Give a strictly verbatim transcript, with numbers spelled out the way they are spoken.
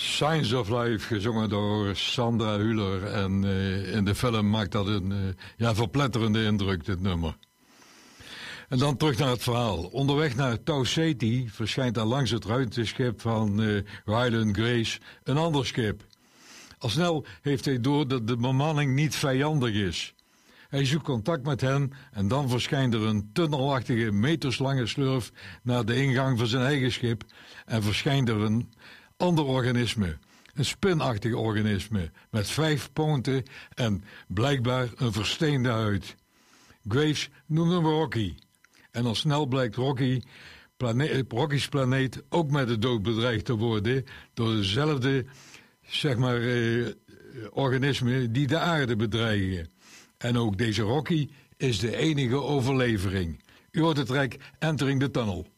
Signs of Life, gezongen door Sandra Hüller. En uh, in de film maakt dat een uh, ja, verpletterende indruk, dit nummer. En dan terug naar het verhaal. Onderweg naar Taw Ceti verschijnt er langs het ruimteschip van uh, Ryland Grace een ander schip. Al snel heeft hij door dat de bemanning niet vijandig is. Hij zoekt contact met hen en dan verschijnt er een tunnelachtige meterslange slurf naar de ingang van zijn eigen schip en verschijnt er een ander organisme, een spinachtig organisme met vijf poten en blijkbaar een versteende huid. Graves noemt hem Rocky en al snel blijkt Rocky, plane- Rocky's planeet ook met de dood bedreigd te worden door dezelfde, zeg maar, eh, organismen die de aarde bedreigen. En ook deze Rocky is de enige overlevering. U hoort het track Entering the Tunnel.